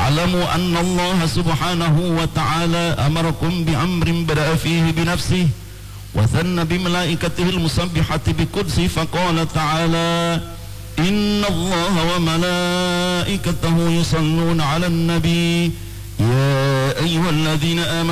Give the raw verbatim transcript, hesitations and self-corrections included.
واعلموا أن الله سبحانه وتعالى أمركم بأمر بدأ فيه بنفسه وثنى بملائكته المسبحة بقدسه فقال تعالى إن الله وملائكته يصلون على النبي يا أيها الذين آمنوا